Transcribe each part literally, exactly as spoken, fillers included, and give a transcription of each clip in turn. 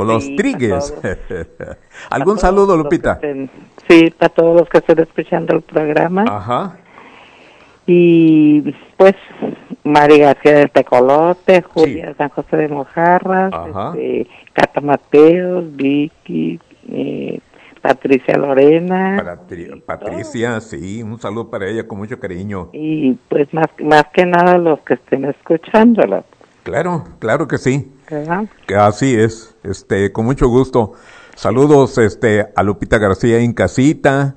Con los sí, trigues. ¿Algún para saludo, todos los que Lupita? estén- sí, para todos los que estén escuchando el programa. Ajá. Y pues, Mari García del Tecolote, Julia Sí. de San José de Mojarras, Ajá. este, Cata Mateos, Vicky, eh, Patricia Lorena. Para tri- y Patricia, sí, un saludo para ella con mucho cariño. Y pues más, más que nada los que estén escuchándola, Claro, claro que sí. ¿verdad? Que así es, este, con mucho gusto. Saludos, este, a Lupita García en casita,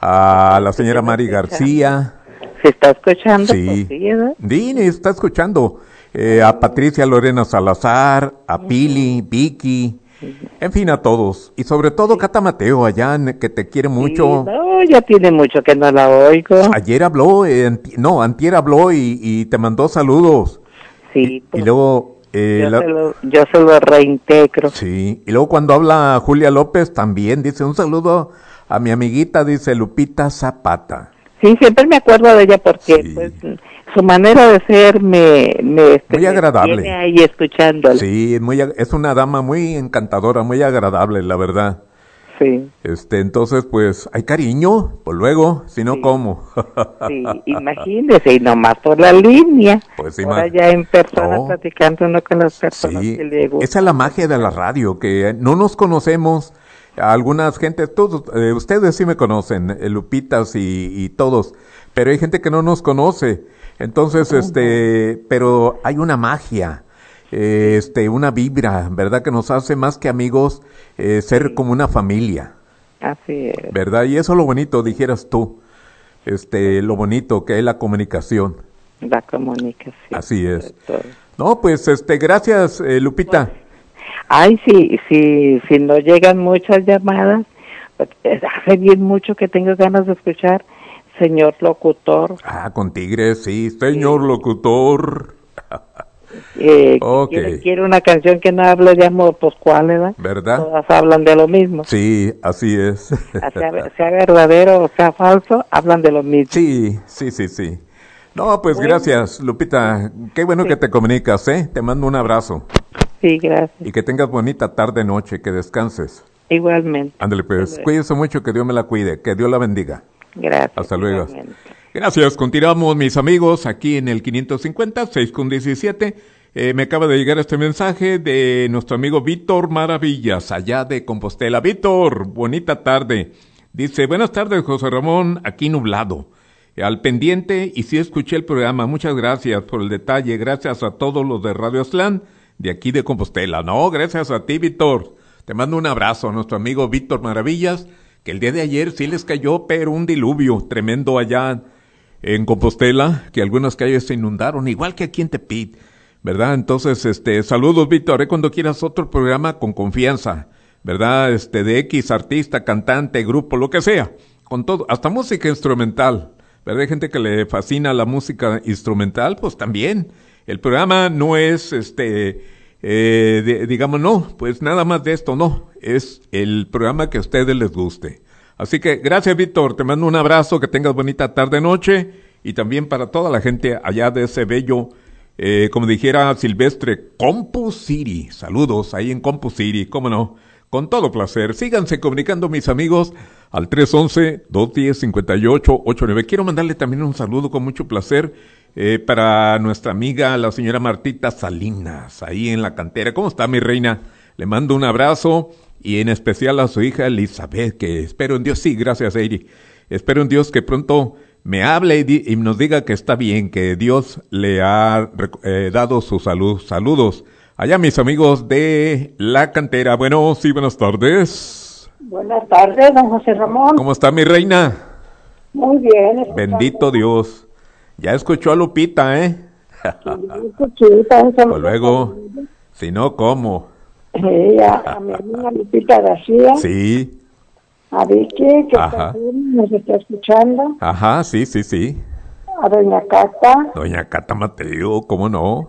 a la señora Mari García. Si está escuchando, Sí. pues sí, ¿verdad? Dini está escuchando. Eh, a Patricia Lorena Salazar, a Pili, Vicky, en fin, a todos. Y sobre todo Cata Mateo, allá, en- que te quiere mucho. Sí, no, ya tiene mucho que no la oigo. Ayer habló, eh, anti- no, antier habló y, y te mandó saludos. Sí, Y, pues, y luego... eh, yo, la- se lo, yo se lo reintegro. Sí, y luego cuando habla Julia López también dice un saludo a mi amiguita, dice Lupita Zapata. Sí, siempre me acuerdo de ella porque Sí. pues su manera de ser me, me, este, Muy me agradable. tiene ahí escuchándola. Sí, muy, ag- es una dama muy encantadora, muy agradable, la verdad. Sí, Este, entonces, pues, hay cariño, pues luego, si no, Sí. ¿cómo? sí, imagínese, y nomás por la línea. Pues, Ahora ima- ya en persona No. platicando uno con las personas Sí, que le gustan. esa es la magia de la radio, que no nos conocemos, algunas gentes, todos, eh, ustedes sí me conocen, eh, Lupitas y, y todos, pero hay gente que no nos conoce, entonces, este, pero hay una magia, eh, este, una vibra, ¿verdad? Que nos hace más que amigos, eh, ser como una familia, Así es. ¿verdad? Y eso es lo bonito, dijeras tú, este, lo bonito que es la comunicación. La comunicación. Así es. sobre todo. No, pues, este, gracias, eh, Lupita. Ay, sí, sí, si no llegan muchas llamadas, pues, hace bien mucho que tengo ganas de escuchar, señor locutor, Ah, con Tigres, sí, señor locutor, eh, Ok. que quiere, quiere una canción que no hable de amor, pues cuál, ¿verdad? ¿verdad? Todas hablan de lo mismo. Sí, así es. Sea, sea verdadero o sea falso, hablan de lo mismo. Sí, sí, sí, sí. No, pues Bueno. gracias, Lupita. Qué bueno Sí. que te comunicas, ¿eh? Te mando un abrazo. Sí, gracias. Y que tengas bonita tarde, noche, que descanses. Igualmente. Ándale, pues, Hasta luego. cuídese mucho, que Dios me la cuide, que Dios la bendiga. Gracias. Hasta luego. igualmente. Gracias, continuamos mis amigos aquí en el quinientos cincuenta, seis con diecisiete. Eh, me acaba de llegar este mensaje de nuestro amigo Víctor Maravillas, allá de Compostela. Víctor, bonita tarde. Dice, buenas tardes, José Ramón, aquí nublado. Eh, al pendiente, y sí escuché el programa, muchas gracias por el detalle, gracias a todos los de Radio Aztlán, de aquí de Compostela. No, gracias a ti, Víctor. Te mando un abrazo a nuestro amigo Víctor Maravillas, que el día de ayer sí les cayó, pero un diluvio tremendo allá en Compostela, que algunas calles se inundaron, igual que aquí en Tepic, ¿verdad? Entonces, este, saludos, Víctor, ¿eh? Cuando quieras otro programa con confianza, ¿verdad? Este, de X artista, cantante, grupo, lo que sea, con todo, hasta música instrumental, ¿verdad? Hay gente que le fascina la música instrumental, pues también. El programa no es, este, eh, de- digamos, no, pues nada más de esto, no, es el programa que a ustedes les guste. Así que gracias, Víctor, te mando un abrazo, que tengas bonita tarde-noche, y también para toda la gente allá de ese bello, eh, como dijera Silvestre, Compu City. Saludos ahí en Compu City, cómo no, con todo placer. Síganse comunicando, mis amigos, al tres once, dos uno cero, cinco ocho ocho nueve. Quiero mandarle también un saludo con mucho placer eh, para nuestra amiga, la señora Martita Salinas, ahí en la cantera. ¿Cómo está, mi reina? Le mando un abrazo, y en especial a su hija Elizabeth, que espero en Dios, sí, gracias, Eiri. Espero en Dios que pronto me hable y, di- y nos diga que está bien, que Dios le ha rec- eh, dado su salud. Saludos allá, mis amigos de la cantera. Bueno, sí, buenas tardes. Buenas tardes, don José Ramón. ¿Cómo está, mi reina? Muy bien. escuchando- Bendito Dios. Ya escuchó a Lupita, ¿eh? Escuchita, eso Pues me- luego, si no, ¿cómo? Sí, a, a mi amiga Lupita García, Sí, a Vicky, que Ajá. también nos está escuchando, ajá, sí, sí, sí. a doña Cata, Doña Cata Mateo, ¿cómo no?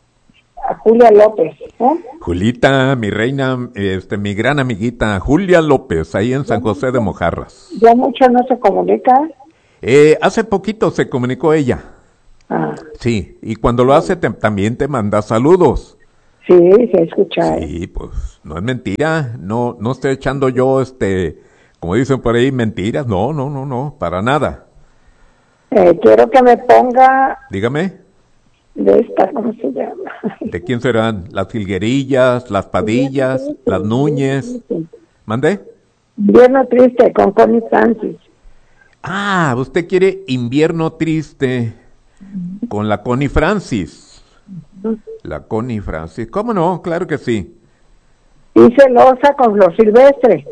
a Julia López. ¿eh? Julita, mi reina, este, mi gran amiguita, Julia López, ahí en San José de Mojarras. Ya mucho no se comunica. Eh, hace poquito se comunicó ella, Ah, sí, y cuando lo hace te- también te manda saludos, Sí, se escucha. ¿eh? Sí, pues no es mentira, no, no estoy echando yo, este, como dicen por ahí, mentiras, no, no, no, no, para nada. Eh, quiero que me ponga Dígame, de esta, ¿cómo se llama? ¿de quién serán? ¿Las Filguerillas, las Padillas, las Núñez? ¿Mandé? Invierno triste con Connie Francis. Ah, usted quiere Invierno Triste con la Connie Francis. La Connie Francis, ¿cómo no? Claro que sí. Y celosa con Flor Silvestre.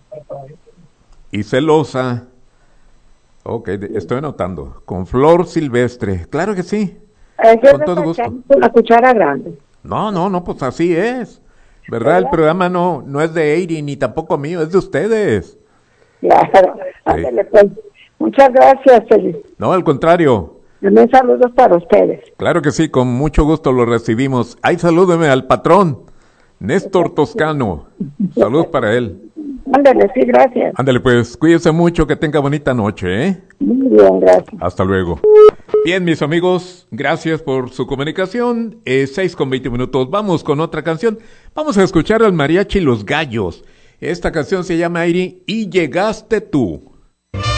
Y Celosa. Ok, de- estoy anotando. Con Flor Silvestre, claro que sí. Eh, yo Con todo gusto. con la cuchara grande. No, no, no, pues así es. ¿Verdad? El programa no, no es de Eiri ni tampoco mío, es de ustedes. Claro. Ándale, pues. Muchas gracias, Feliz. No, al contrario. También saludos para ustedes. Claro que sí, con mucho gusto lo recibimos. Ay, salúdeme al patrón, Néstor Toscano. Saludos para él. Ándale, sí, gracias. Ándale pues, cuídese mucho, que tenga bonita noche, ¿eh? Muy bien, gracias. Hasta luego. Bien, mis amigos, gracias por su comunicación. Eh, seis con veinte minutos. Vamos con otra canción. Vamos a escuchar al Mariachi Los Gallos. Esta canción se llama Airi y Llegaste Tú.